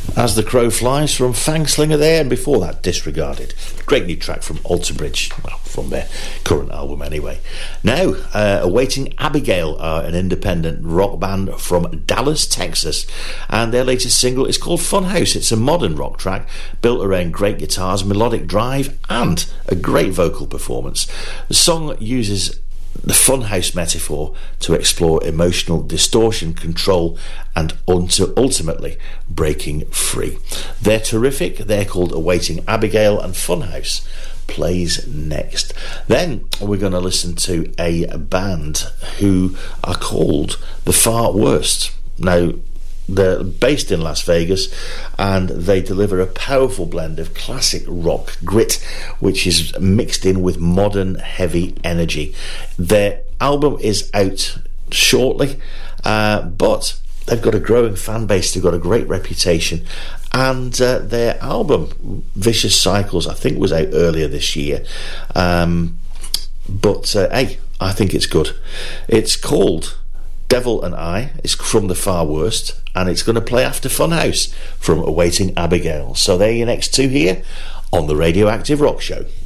As the Crow Flies from Fangslinger there, and before that, Disregarded. Great new track from Alter Bridge, well, from their current album anyway. Now, Awaiting Abigail are an independent rock band from Dallas, Texas, and their latest single is called Funhouse. It's a modern rock track built around great guitars, melodic drive, and a great vocal performance. The song uses the funhouse metaphor to explore emotional distortion, control, and ultimately breaking free. They're terrific. They're called Awaiting Abigail, and Funhouse plays next. Then we're going to listen to a band who are called The Far Worst. Now, they're based in Las Vegas, and they deliver a powerful blend of classic rock grit, which is mixed in with modern heavy energy. Their album is out shortly, but they've got a growing fan base, they've got a great reputation, and their album, Vicious Cycles, I think was out earlier this year. But hey, I think it's good. It's called Devil and I. It's from The Far Worst, and it's going to play after Funhouse from Awaiting Abigail. So there are your next two here on the Radioactive Rock Show.